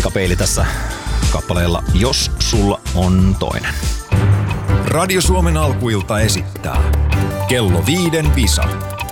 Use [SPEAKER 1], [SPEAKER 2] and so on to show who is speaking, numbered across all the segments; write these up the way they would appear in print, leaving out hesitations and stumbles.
[SPEAKER 1] Takapeili tässä kappaleella Jos sulla on toinen.
[SPEAKER 2] Radio Suomen alkuilta esittää Kello 5 Visa.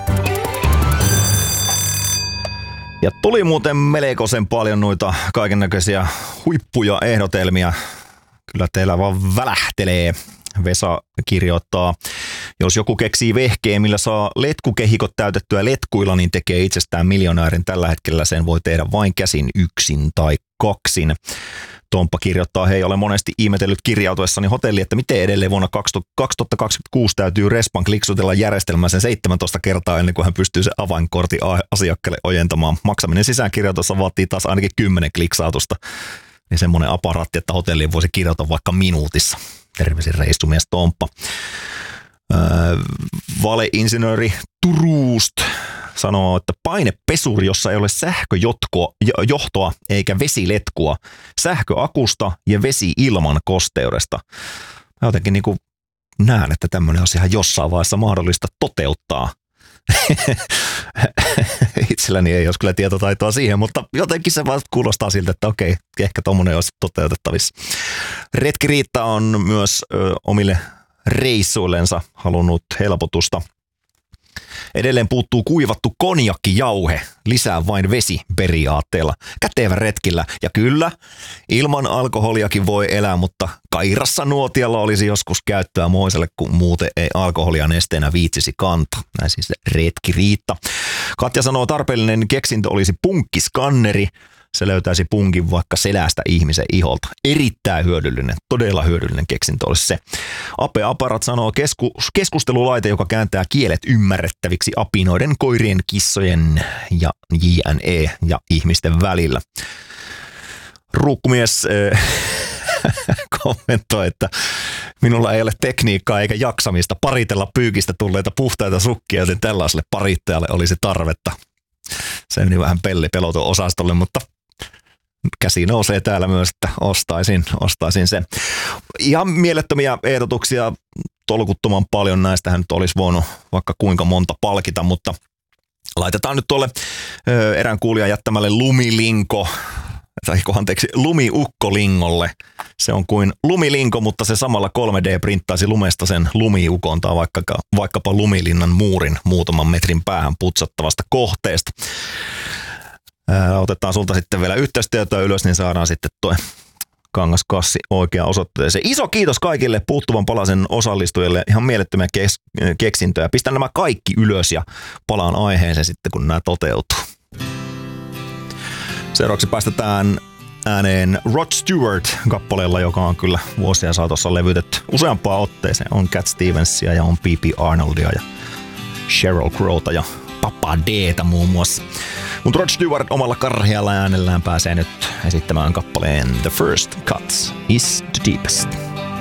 [SPEAKER 1] Ja tuli muuten melkoisen paljon noita kaikennäköisiä huippuja ehdotelmia. Kyllä teillä vaan välähtelee. Vesa kirjoittaa, jos joku keksii vehkeen, millä saa letkukehikot täytettyä letkuilla, niin tekee itsestään miljonäärin. Tällä hetkellä sen voi tehdä vain käsin yksin tai kaksin. Tomppa kirjoittaa, hei, olen monesti ihmetellyt kirjautuessani hotelli, että miten edelleen vuonna 2026 täytyy Respan kliksutella järjestelmää sen 17 kertaa ennen kuin hän pystyy sen avainkortin asiakkaalle ojentamaan. Maksaminen sisäänkirjoitussa vaatii taas ainakin 10 kliksautusta. Niin semmoinen aparaatti, että hotelliin voisi kirjoittaa vaikka minuutissa. Terveisin reissumies Tomppa. Valeinsinööri Turuust sanoo, että painepesuri, jossa ei ole sähköjohtoa eikä vesiletkua, sähköakusta ja vesi ilman kosteudesta. Mä jotenkin niin kuin näen, että tämmöinen asia jossain vaiheessa mahdollista toteuttaa. Itselläni ei olisi kyllä tietotaitoa siihen, mutta jotenkin se vaan kuulostaa siltä, että okei, ehkä tommonen olisi toteutettavissa. Retki Riitta on myös omille reissuillensa halunnut helpotusta. Edelleen puuttuu kuivattu konjakkijauhe, lisää vain vesi periaatteella. Kätevä retkillä. Ja kyllä, ilman alkoholiakin voi elää, mutta Kairassa nuotialla olisi joskus käyttöä moiselle, kun muuten ei alkoholia nesteenä viitsisi kantaa. Näin siis Retki Riitta. Katja sanoo, tarpeellinen keksintö olisi punkkiskanneri. Se löytäisi punkin vaikka selästä ihmisen iholta. Erittäin hyödyllinen, todella hyödyllinen keksintö olisi se. Ape Aparat sanoo keskustelulaite, joka kääntää kielet ymmärrettäviksi apinoiden, koirien, kissojen ja JNE ja ihmisten välillä. Ruukkumies kommentoi, että minulla ei ole tekniikkaa eikä jaksamista paritella pyykistä tulleita puhtaita sukkia, joten tällaiselle parittajalle olisi tarvetta. Se meni vähän pellipeloton osastolle, mutta käsi nousee täällä myös, että ostaisin sen. Ihan mielettömiä ehdotuksia, tolkuttoman paljon näistähän nyt olisi voinut vaikka kuinka monta palkita, mutta laitetaan nyt tuolle erään kuulijan jättämälle lumiukkolingolle. Se on kuin lumilinko, mutta se samalla 3D-printtaisi lumesta sen lumiukon tai vaikkapa Lumilinnan muurin muutaman metrin päähän putsattavasta kohteesta. Otetaan sulta sitten vielä yhteistyötä ylös, niin saadaan sitten tuo kangaskassi oikeaan osoitteeseen. Iso kiitos kaikille puuttuvan palasen osallistujille. Ihan mielettömiä keksintöjä. Pistän nämä kaikki ylös ja palaan aiheeseen sitten, kun nämä toteutuu. Seuraavaksi päästetään ääneen Rod Stewart-kappaleella, joka on kyllä vuosien saatossa levytetty useampaan otteeseen. On Cat Stevensia ja on P.P. Arnoldia ja Sheryl Crowta ja Papa D:tä muun muassa. Mutta Rod Stewart omalla karhealla äänellään pääsee nyt esittämään kappaleen The First Cut is the Deepest.